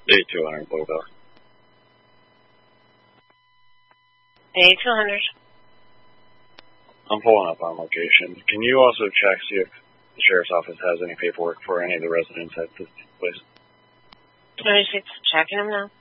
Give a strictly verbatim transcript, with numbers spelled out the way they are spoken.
A two hundred, Louisville. A two hundred. I'm pulling up on location. Can you also check, see if the sheriff's office has any paperwork for any of the residents at this place? twenty-six, checking them now.